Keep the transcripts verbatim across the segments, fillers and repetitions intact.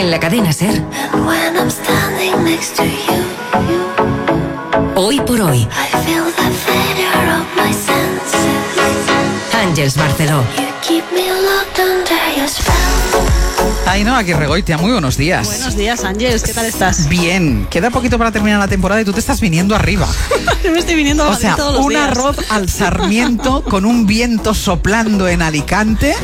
En la cadena SER. Hoy por hoy. Ángeles Barceló. Ainhoa Aguirregoitia, muy buenos días. Buenos días, Ángeles, ¿qué tal estás? Bien, queda poquito para terminar la temporada y tú te estás viniendo arriba. Yo me estoy viniendo a Madrid, o sea, todos los un días. arroz al sarmiento con un viento soplando en Alicante.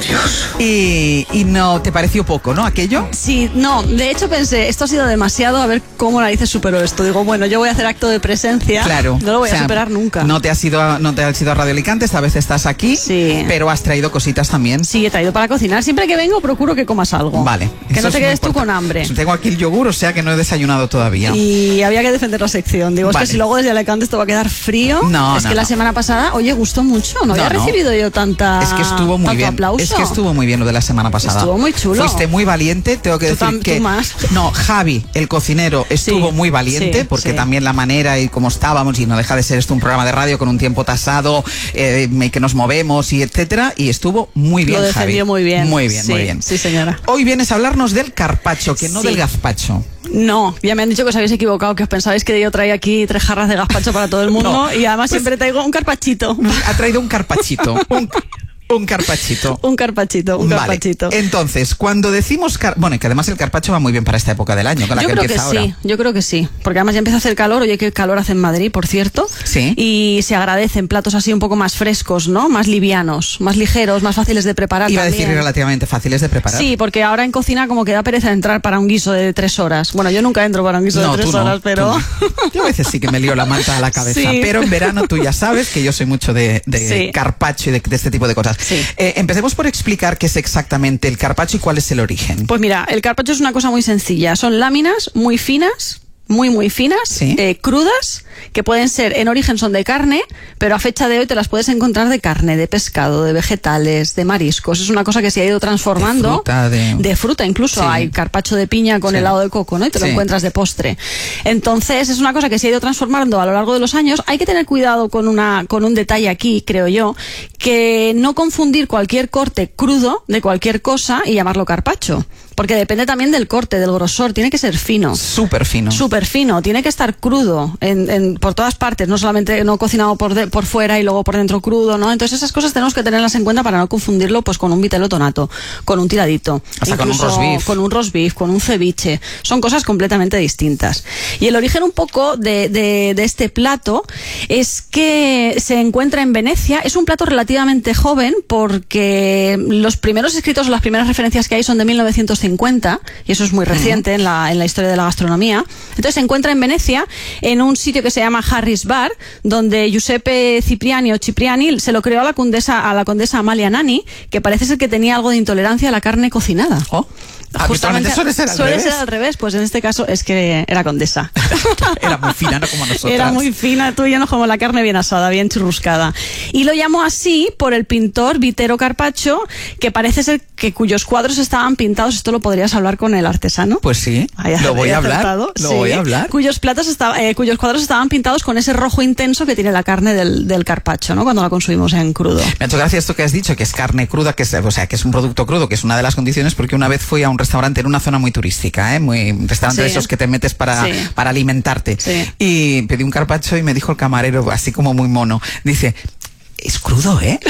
Y, y no, ¿te pareció poco, no, aquello? Sí, no, de hecho pensé, esto ha sido demasiado, a ver cómo narices superó esto. Digo, bueno, yo voy a hacer acto de presencia. Claro. No lo voy o sea, a superar nunca. No te has ido a, no te has ido a Radio Alicante, esta vez estás aquí. Sí. Pero has traído cositas también. Sí, he traído para cocinar. Siempre que vengo procuro que comas algo. Vale. Que no te quedes tú importa. con hambre. Tengo aquí el yogur, o sea que no he desayunado todavía. Y había que defender la sección. Digo, Vale. es que si luego desde Alicante esto va a quedar frío. No, es no, que la no. semana pasada, oye, gustó mucho. No, No, había no. recibido yo tanta. Es que estuvo muy tanto bien. aplauso. Es que estuvo muy bien lo de la semana pasada. Estuvo muy chulo. Fuiste muy valiente, tengo que Tú decir tam- que tú más. no, Javi, el cocinero, estuvo Sí, muy valiente sí, porque sí. también la manera y cómo estábamos, y no deja de ser esto un programa de radio con un tiempo tasado, eh, que nos movemos y etcétera, y estuvo muy bien, Lo defendió Javi. muy bien. Muy bien, Sí, muy bien. sí, señora. Hoy vienes a hablarnos del carpaccio, que no Sí. del gazpacho. No, ya me han dicho que os habéis equivocado, que os pensabais que yo traía aquí tres jarras de gazpacho para todo el mundo. No, y además pues- siempre traigo un carpachito. Ha traído un carpachito, un, un carpachito. Un carpachito, un Vale. carpachito. Entonces, cuando decimos... Car bueno, y que además el carpacho va muy bien para esta época del año, con la Yo que creo que empieza ahora. sí, yo creo que sí. Porque además ya empieza a hacer calor. Oye, qué calor hace en Madrid, por cierto. Sí. Y se agradecen platos así un poco más frescos, ¿no? Más livianos, más ligeros, más fáciles de preparar. Iba a también. decir relativamente fáciles de preparar. Sí, porque ahora en cocina como que da pereza entrar para un guiso de tres horas. Bueno, yo nunca entro para un guiso No, de tres tú no, horas, tú pero... no. Yo a veces sí que me lío la manta a la cabeza, Sí. pero en verano tú ya sabes que yo soy mucho de, de Sí. carpaccio y de, de este tipo de cosas. Sí. Eh, empecemos por explicar qué es exactamente el carpaccio y cuál es el origen. Pues mira, el carpaccio es una cosa muy sencilla. Son láminas muy finas, muy muy finas, Sí. eh, crudas, que pueden ser, en origen son de carne, pero a fecha de hoy te las puedes encontrar de carne, de pescado, de vegetales, de mariscos. Es una cosa que se ha ido transformando. De fruta, de- de fruta, incluso Sí. hay carpaccio de piña con Sí. helado de coco, ¿no? Y te lo Sí. encuentras de postre. Entonces, es una cosa que se ha ido transformando a lo largo de los años. Hay que tener cuidado con una con un detalle aquí, creo yo, que no confundir cualquier corte crudo de cualquier cosa y llamarlo carpaccio. Porque depende también del corte, del grosor. Tiene que ser fino. Súper fino. Súper fino, tiene que estar crudo en, en, por todas partes, no solamente no cocinado por, de, por fuera y luego por dentro crudo, ¿no? Entonces esas cosas tenemos que tenerlas en cuenta para no confundirlo pues con un vitelo tonato, con un tiradito, Hasta con un incluso roast beef. con un roast beef, con un ceviche. Son cosas completamente distintas. Y el origen un poco de, de, de este plato es que se encuentra en Venecia. Es un plato relativamente joven porque los primeros escritos o las primeras referencias que hay son de mil novecientos cincuenta y eso es muy reciente en la, en la historia de la gastronomía. Entonces se encuentra en Venecia en un sitio que se llama Harris Bar, donde Giuseppe Cipriani o Cipriani se lo creó a la condesa, a la condesa Amalia Nani, que parece ser que tenía algo de intolerancia a la carne cocinada. Oh. Habitualmente suele ser al suele revés. ser al revés, pues en este caso es que era condesa. Era muy fina, no como nosotros. Era muy fina, tú y yo no como la carne bien asada, bien churruscada. Y lo llamó así por el pintor Vitero Carpaccio, que parece ser que cuyos cuadros estaban pintados, esto lo podrías hablar con el artesano. Pues sí, Ahí lo voy he a hablar. acertado, Lo sí. voy a hablar. Cuyos platos estaba, eh, cuyos cuadros estaban pintados con ese rojo intenso que tiene la carne del, del carpaccio, ¿no? Cuando la consumimos en crudo. Me ha hecho gracia esto que has dicho, que es carne cruda, que es, o sea, que es un producto crudo, que es una de las condiciones, porque una vez fui a un restaurante en una zona muy turística, ¿eh? Muy un restaurante Sí. de esos que te metes para, Sí. para alimentarte. Sí. Y pedí un carpaccio y me dijo el camarero, así como muy mono, dice, es crudo, ¿eh?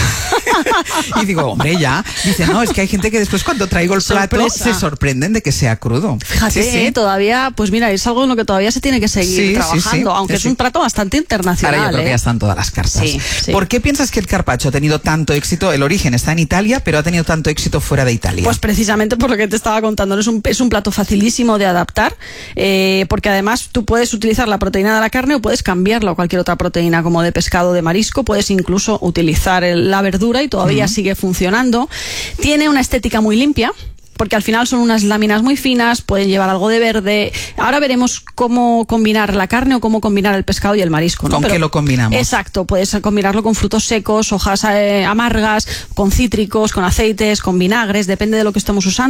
Y digo, hombre, ya. Dice, no, es que hay gente que después cuando traigo el plato Sorpresa. se sorprenden de que sea crudo. Fíjate, Sí, sí. eh, todavía, pues mira, es algo en lo que todavía se tiene que seguir Sí, sí, trabajando, sí. aunque Sí, es sí. un plato bastante internacional. Ahora yo creo ¿eh? que ya están todas las cartas. Sí, sí. ¿Por qué piensas que el carpaccio ha tenido tanto éxito? El origen está en Italia, pero ha tenido tanto éxito fuera de Italia. Pues precisamente por lo que te estaba contando, ¿no? es, un, es un plato facilísimo de adaptar, eh, porque además tú puedes utilizar la proteína de la carne o puedes cambiarla a cualquier otra proteína, como de pescado o de marisco, puedes incluso utilizar el- la verdura y todavía uh-huh. sigue funcionando. Tiene una estética muy limpia, porque al final son unas láminas muy finas, pueden llevar algo de verde. Ahora veremos cómo combinar la carne o cómo combinar el pescado y el marisco, ¿no? ¿Con Pero, qué lo combinamos? Exacto, puedes combinarlo con frutos secos, hojas eh, amargas, con cítricos, con aceites, con vinagres, depende de lo que estemos usando.